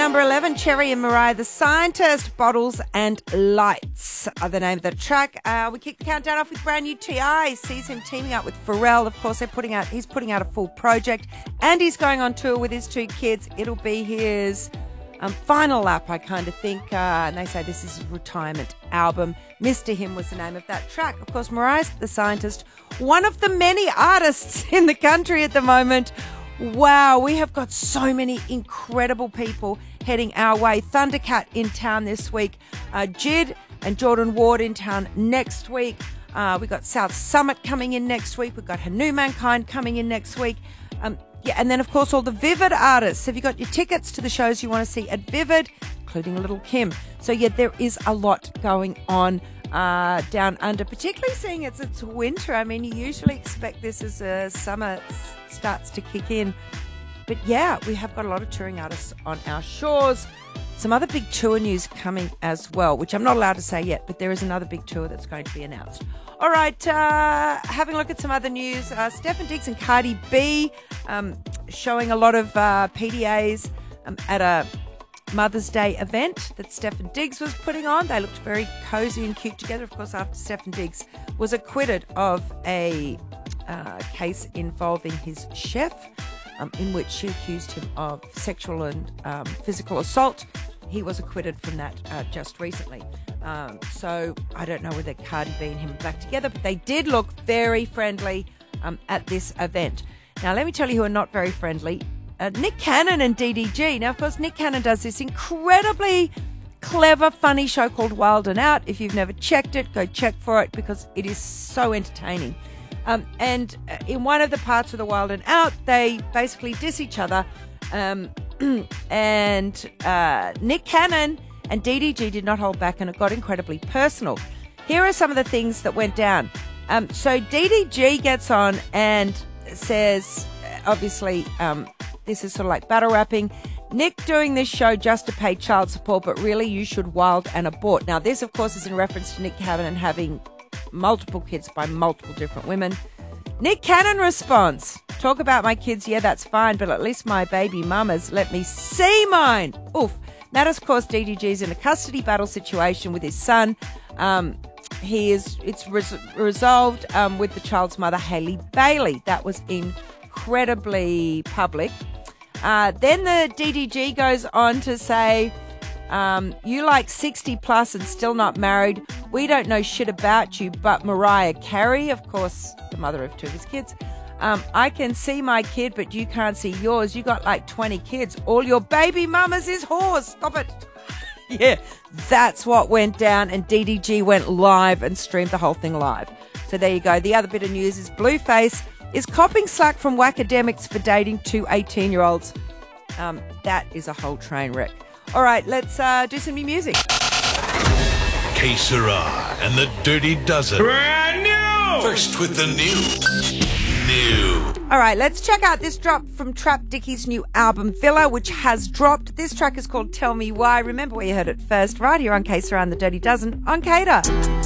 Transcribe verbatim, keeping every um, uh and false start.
number eleven, Cherry and Mariah the Scientist, Bottles and Lights are the name of the track. Uh, we kick the countdown off with brand new T I. Sees him teaming up with Pharrell. Of course, they're putting out. He's putting out a full project, and he's going on tour with his two kids. It'll be his um, final lap, I kind of think. Uh, and they say this is his retirement album. Mister Him was the name of that track. Of course, Mariah the Scientist, one of the many artists in the country at the moment. Wow, we have got so many incredible people heading our way. Thundercat in town this week. Uh, Jid and Jordan Ward in town next week. Uh, we've got South Summit coming in next week. We've got Hanu Mankind coming in next week. Um, yeah, and then, of course, all the Vivid artists. Have you got your tickets to the shows you want to see at Vivid, including Little Kim? So, yeah, there is a lot going on uh, down under, particularly seeing it's, it's winter. I mean, you usually expect this as a summer starts to kick in. But yeah, we have got a lot of touring artists on our shores. Some other big tour news coming as well, which I'm not allowed to say yet, but there is another big tour that's going to be announced. All right, uh, having a look at some other news. Uh, Stefan Diggs and Cardi B um, showing a lot of uh, P D As um, at a Mother's Day event that Stefan Diggs was putting on. They looked very cozy and cute together, of course, after Stefan Diggs was acquitted of a uh, case involving his chef, um, in which she accused him of sexual and um, physical assault. He was acquitted from that uh, just recently. Um, so I don't know whether Cardi B and him are back together, but they did look very friendly um, at this event. Now, let me tell you who are not very friendly. Uh, Nick Cannon and D D G. Now, of course, Nick Cannon does this incredibly clever, funny show called Wild and Out. If you've never checked it, go check for it because it is so entertaining. Um, and in one of the parts of the Wild and Out, they basically diss each other. Um, and uh, Nick Cannon and D D G did not hold back, and it got incredibly personal. Here are some of the things that went down. Um, so D D G gets on and says, obviously, um, this is sort of like battle rapping. Nick doing this show just to pay child support, but really you should wild and abort. Now, this, of course, is in reference to Nick Cannon having multiple kids by multiple different women. Nick Cannon responds, talk about my kids, yeah, that's fine, but at least my baby mamas let me see mine. Oof. That, of course, D D G's in a custody battle situation with his son. Um, he is, it's res- resolved um, with the child's mother, Hailey Bailey. That was incredibly public. Uh, then the D D G goes on to say, um, you like sixty plus and still not married. We don't know shit about you, but Mariah Carey, of course, the mother of two of his kids, um, I can see my kid, but you can't see yours. You got like twenty kids. All your baby mamas is whores. Stop it. Yeah, that's what went down, and D D G went live and streamed the whole thing live. So there you go. The other bit of news is Blueface is copping slack from whackademics for dating two eighteen-year-olds. Um, that is a whole train wreck. All right, let's uh, do some new music. Que Sera and the Dirty Dozen. Brand new! First with the new. New. All right, let's check out this drop from Trap Dickie's new album, Villa, which has dropped. This track is called Tell Me Why. Remember where you heard it first, right here on Que Sera and the Dirty Dozen on Cater.